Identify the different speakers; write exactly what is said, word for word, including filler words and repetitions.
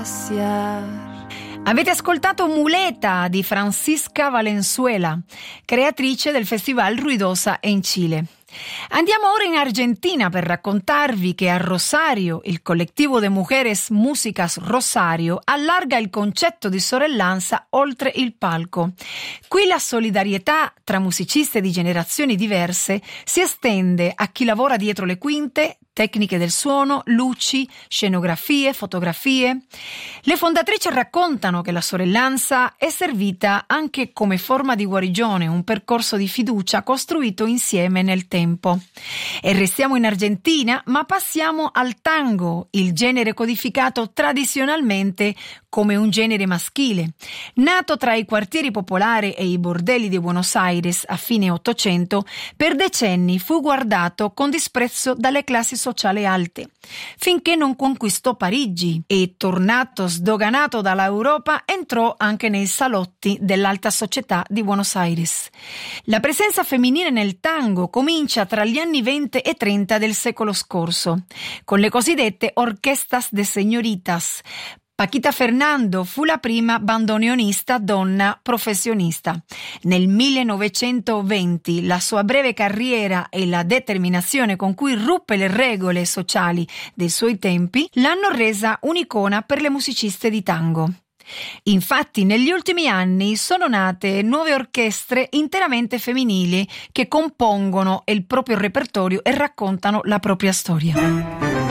Speaker 1: Avete ascoltato Muleta di Francisca Valenzuela, creatrice del Festival Ruidosa in Cile. Andiamo ora in Argentina per raccontarvi che a Rosario il collettivo de Mujeres Músicas Rosario allarga il concetto di sorellanza oltre il palco. Qui la solidarietà tra musiciste di generazioni diverse si estende a chi lavora dietro le quinte, tecniche del suono, luci, scenografie, fotografie. Le fondatrici raccontano che la sorellanza è servita anche come forma di guarigione, un percorso di fiducia costruito insieme nel tempo. E restiamo in Argentina, ma passiamo al tango, il genere codificato tradizionalmente come un genere maschile. Nato tra i quartieri popolari e i bordelli di Buenos Aires a fine Ottocento, per decenni fu guardato con disprezzo dalle classi sociali alte, finché non conquistò Parigi e, tornato sdoganato dall'Europa, entrò anche nei salotti dell'alta società di Buenos Aires. La presenza femminile nel tango comincia tra gli anni venti e trenta del secolo scorso, con le cosiddette orquestas de señoritas. Paquita Fernando fu la prima bandoneonista donna professionista. Nel millenovecentoventi la sua breve carriera e la determinazione con cui ruppe le regole sociali dei suoi tempi l'hanno resa un'icona per le musiciste di tango. Infatti negli ultimi anni sono nate nuove orchestre interamente femminili che compongono il proprio repertorio e raccontano la propria storia.